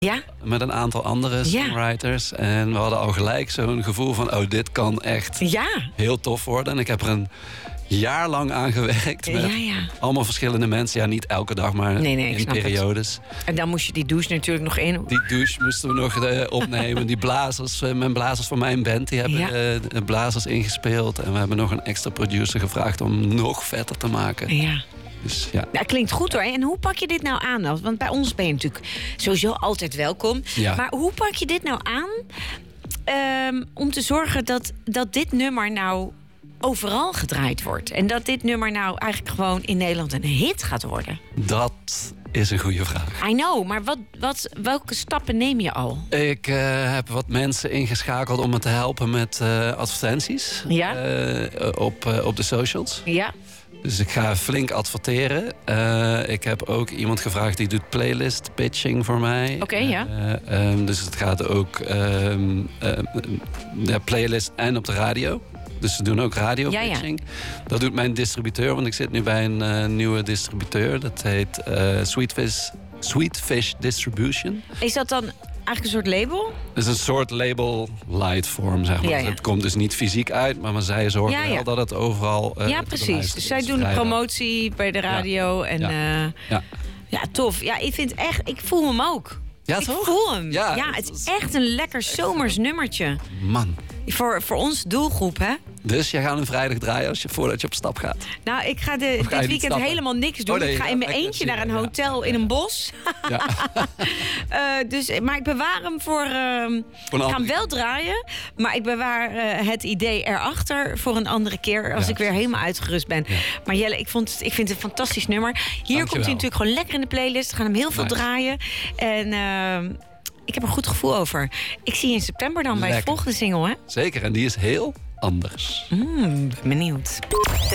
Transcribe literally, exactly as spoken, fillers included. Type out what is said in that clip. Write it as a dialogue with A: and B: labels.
A: Ja?
B: Met een aantal andere songwriters. Ja. En we hadden al gelijk zo'n gevoel van... oh, dit kan echt
A: ja.
B: heel tof worden. En ik heb er een jaar lang aan gewerkt. Met
A: ja, ja.
B: allemaal verschillende mensen. Ja, niet elke dag, maar
A: nee, nee,
B: in periodes.
A: Het. En dan moest je die douche natuurlijk nog in.
B: Die douche moesten we nog uh, opnemen. Die blazers, uh, mijn blazers van mijn band... die hebben ja. uh, blazers ingespeeld. En we hebben nog een extra producer gevraagd... om nog vetter te maken.
A: Ja.
B: Dus, ja.
A: Nou, klinkt goed hoor. En hoe pak je dit nou aan? Want bij ons ben je natuurlijk sowieso altijd welkom.
B: Ja.
A: Maar hoe pak je dit nou aan... Um, om te zorgen dat, dat dit nummer nou overal gedraaid wordt? En dat dit nummer nou eigenlijk gewoon in Nederland een hit gaat worden?
B: Dat is een goede vraag.
A: I know, maar wat, wat, welke stappen neem je al?
B: Ik uh, heb wat mensen ingeschakeld om me te helpen met uh, advertenties.
A: Ja?
B: Uh, op, uh, op de socials.
A: Ja.
B: Dus ik ga flink adverteren. Uh, ik heb ook iemand gevraagd die doet playlist pitching voor mij.
A: Oké, okay, ja.
B: Uh, um, dus het gaat ook um, uh, de playlist en op de radio. Dus ze doen ook radio pitching. Ja, ja. Dat doet mijn distributeur, want ik zit nu bij een uh, nieuwe distributeur. Dat heet uh, Sweetfish, Sweetfish Distribution.
A: Is dat dan eigenlijk een soort label?
B: Het is een soort label light vorm, zeg maar. Ja, ja. Het komt dus niet fysiek uit, maar, maar zij zorgen ja, ja. wel dat het overal uh,
A: ja, precies. Dus zij doen de promotie bij de radio. Ja. En,
B: ja.
A: Uh,
B: ja.
A: ja, tof. Ja, ik vind echt, ik voel hem ook.
B: Ja,
A: ik
B: toch?
A: voel hem.
B: Ja,
A: ja, het is echt een lekker zomers nummertje.
B: Man.
A: Voor, voor ons doelgroep, hè?
B: Dus jij gaat een vrijdag draaien als je, voordat je op stap gaat?
A: Nou, ik ga de, dit weekend helemaal niks doen. Oh, nee, ik ga in mijn eentje naar een hotel ja. in een bos. Ja. uh, dus, maar ik bewaar hem voor... Uh, ik ga hem wel draaien, maar ik bewaar uh, het idee erachter voor een andere keer. Als ja. ik weer helemaal uitgerust ben. Ja. Maar Jelle, ik, vond het, ik vind het een fantastisch nummer. Hier Dankjewel. Komt hij natuurlijk gewoon lekker in de playlist. We gaan hem heel veel nice. draaien. En... Uh, ik heb er een goed gevoel over. Ik zie je in september dan Lekker. bij de volgende single, hè?
B: Zeker, en die is heel anders.
A: Mm, benieuwd.